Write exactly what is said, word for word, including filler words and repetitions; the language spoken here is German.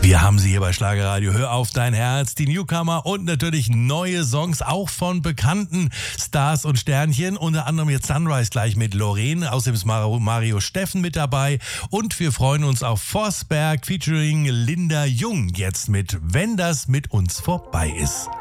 Wir haben sie hier bei Schlagerradio. Hör auf dein Herz, die Newcomer und natürlich neue Songs, auch von bekannten Stars und Sternchen. Unter anderem jetzt Sunrise gleich mit Lorraine, außerdem ist Mario Steffen mit dabei. Und wir freuen uns auf Forsberg featuring Linda Jung jetzt mit Wenn das mit uns vorbei ist.